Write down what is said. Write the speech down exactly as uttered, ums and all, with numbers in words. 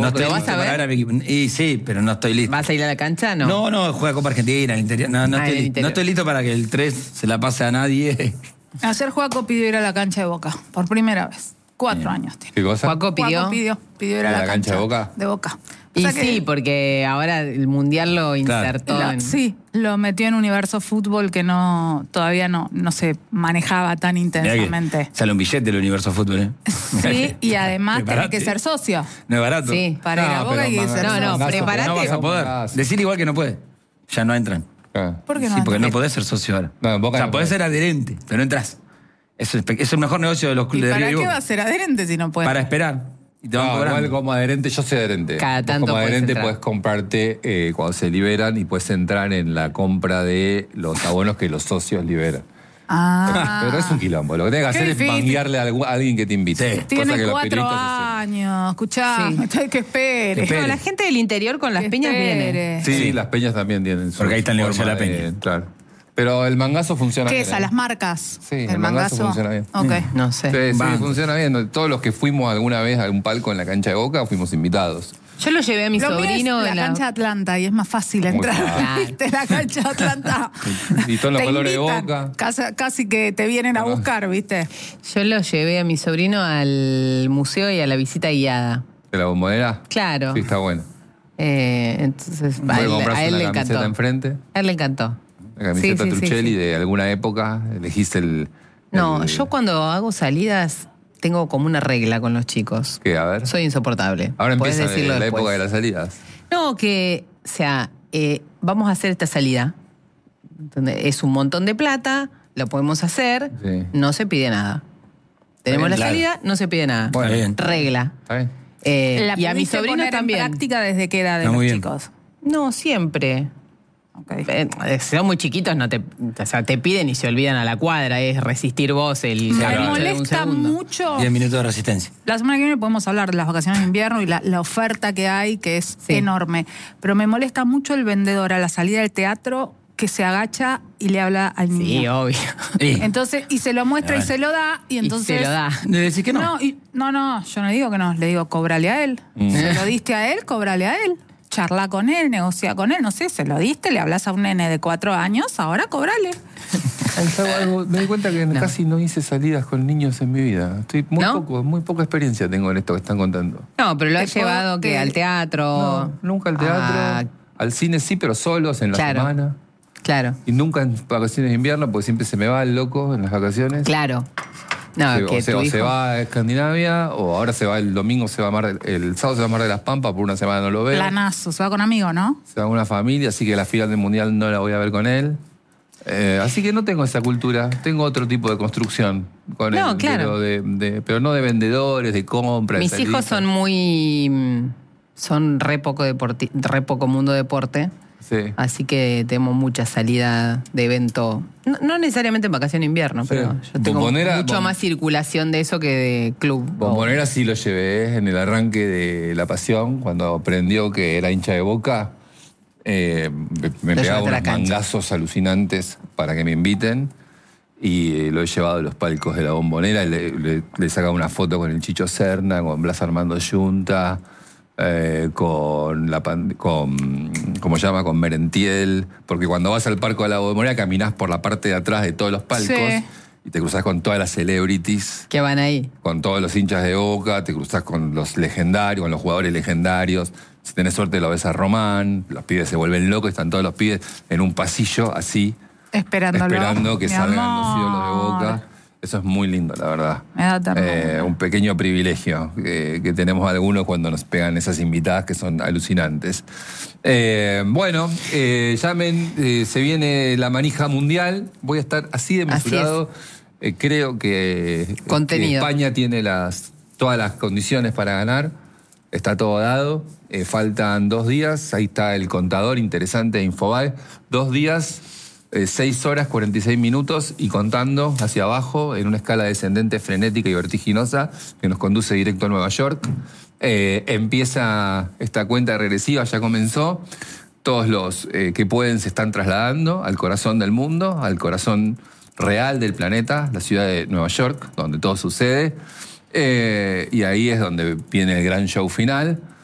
no estoy ¿Lo vas listo a ver? para ver a mi equipo. Y sí, pero no estoy listo. ¿Vas a ir a la cancha? No. No, no, juega Copa Argentina, el interior. No, no, Ah, estoy, el li- interior. no estoy listo para que el tres se la pase a nadie. Ayer Juaco pidió ir a la cancha de Boca, por primera vez. Cuatro Bien. años tiene. ¿Qué cosa? Juaco pidió. Juaco pidió, pidió ir a la, cancha de Boca? De Boca. Y O sea que sí, porque ahora el Mundial lo insertó lo- en... sí, lo metió en Universo Fútbol que no todavía no, no se manejaba tan Mirá que intensamente. sale un billete del Universo Fútbol, ¿eh? Sí, y además tenés Preparate. que ser socio. No es barato. Sí. Para ir a No, Boca hay que pero ser no, socio. no, mangazo, preparate. No vas a poder. Mangazo. Decir igual que no puede. Ya no entran. Ah. ¿Por qué no? Sí, porque no entendés? podés ser socio ahora. No, en Boca o sea, no podés podés. ser adherente, pero no entras. Eso es, pe- es el mejor negocio de los ¿Y clubes de para River y qué Boca. va a ser adherente si no puede? Para esperar. Y te van No, cobrando. igual como adherente, yo soy adherente. Cada Vos tanto como puedes adherente entrar. puedes comprarte eh, cuando se liberan y puedes entrar en la compra de los abonos que los socios liberan. Ah. Pero es un quilombo. Lo que tenés que Qué hacer es difícil. manguearle a algún- a alguien que te invite. Sí. Cosa Tiene que los cuatro periodistas hacen. años, escuchá, Sí. que espere. Que espere. No, la gente del interior con las Que peñas espere. viene. Sí, Sí. las peñas también tienen su Porque ahí está el negocio de la forma peña. Claro. Pero el mangazo funciona ¿Qué bien. es? ¿A ¿eh? las marcas? Sí, el mangazo funciona bien. Ok. No sé. Sí, sí, Banco. funciona bien. Todos los que fuimos alguna vez a un palco en la cancha de Boca fuimos invitados. Yo lo llevé a mi Lo mío es sobrino la en la... cancha de Atlanta y es más fácil Muy entrar. fácil. ¿Viste? La cancha de Atlanta. Y todos los Te colores de invitan. Boca. Casi, casi que te vienen a buscar, ¿viste? Yo lo llevé a mi sobrino al museo y a la visita guiada. ¿De la bombonera? Claro. Sí, está bueno. Eh, entonces, a Puede él, comprarse a él una le camiseta encantó. enfrente. A él le encantó. La camiseta Sí, sí, sí, Truchelli sí. de alguna época. Elegiste el... No, el- yo cuando hago salidas tengo como una regla con los chicos. ¿Qué? A ver. Soy insoportable. Ahora Podés empieza decirlo la después. época de las salidas. No, que, o sea, eh, vamos a hacer esta salida. ¿Entendés? Es un montón de plata, lo podemos hacer, Sí. no se pide nada. Tenemos bien, la claro. salida, no se pide nada. Bueno, bien. Regla. ¿Está bien? Eh, ¿La y a mi pudiste sobrino poner también. en práctica desde qué edad de Está los muy bien. chicos? No, siempre. Ok. Eh, si son muy chiquitos, no te, o sea, te piden y se olvidan a la cuadra. Es resistir vos el Me capricho de un molesta segundo. mucho. diez minutos de resistencia. La semana que viene podemos hablar de las vacaciones de invierno y la, la oferta que hay, que es Sí. enorme. Pero me molesta mucho el vendedor a la salida del teatro que se agacha y le habla al niño. Sí, obvio. Sí. Entonces, y se lo muestra y Bueno. se lo da, y entonces. y se lo da. ¿Le decís que no? No, y- no, no, yo no digo que no, le digo, cóbrale a él. Se lo diste a él, cóbrale a él. Charla con él, negocia con él, no sé, se lo diste, le hablas a un nene de cuatro años, ahora cóbrale. ¿Sabes algo? Me di cuenta que No. casi no hice salidas con niños en mi vida. Estoy muy ¿No? poco, muy poca experiencia tengo en esto que están contando. No, pero lo Te has llevado puedo- que te- al teatro. No, nunca al teatro. Ah, Al cine sí, pero solos en la Claro. semana. claro, Y nunca en vacaciones de invierno, porque siempre se me va el loco en las vacaciones. claro. No, Se- que o, se, tu o hijo... se va a Escandinavia, o ahora se va el domingo, se va a Mar del- el sábado se va a Mar de las Pampas, por una semana no lo veo. Planazo, se va con amigos, ¿no? Se va con una familia, así que la final del mundial no la voy a ver con él. Eh, así que no tengo esa cultura, tengo otro tipo de construcción con No, él, claro. pero, de, de- pero no de vendedores, de compra. de Mis salida. hijos son muy... mm, Son re poco, deporti- re poco mundo deporte. Sí. Así que tenemos mucha salida de evento. No, no necesariamente en vacación de invierno, Sí. pero yo tengo Bombonera, mucho bom- más circulación de eso que de club. Bombonera sí lo llevé en el arranque de La Pasión, cuando aprendió que era hincha de Boca. eh, me me Lo pegaba llevaste a la unos cancha. mangazos alucinantes para que me inviten. Y eh, lo he llevado a los palcos de la Bombonera. y Le, le, le sacaba una foto con el Chicho Serna, con Blas Armando Yunta, eh, con la pan- con ¿cómo se llama? Con Merentiel. Porque cuando vas al Parco de la Bombonera caminás por la parte de atrás de todos los palcos Sí. y te cruzás con todas las celebrities, Que van ahí. con todos los hinchas de Boca, te cruzás con los legendarios, con los jugadores legendarios. Si tenés suerte lo ves a Román, los pibes se vuelven locos, están todos los pibes en un pasillo así, Esperándolo. esperando que Mi salgan amor. los ídolos de Boca. Eso es muy lindo, la verdad. Me da ternura. Eh, un pequeño privilegio que, que tenemos algunos cuando nos pegan esas invitadas que son alucinantes. Eh, bueno, eh, llamen, eh, se viene la manija mundial. Voy a estar así de Así mesurado. Eh, creo que, Contenido. que España tiene las, todas las condiciones para ganar. Está todo dado. Eh, faltan dos días. Ahí está el contador interesante de Infobae. Dos días, eh, seis horas, cuarenta y seis minutos y contando hacia abajo en una escala descendente, frenética y vertiginosa que nos conduce directo a Nueva York. Eh, empieza esta cuenta regresiva, ya comenzó. Todos los eh, que pueden se están trasladando al corazón del mundo, al corazón real del planeta, la ciudad de Nueva York, donde todo sucede. Eh, y ahí es donde viene el gran show final.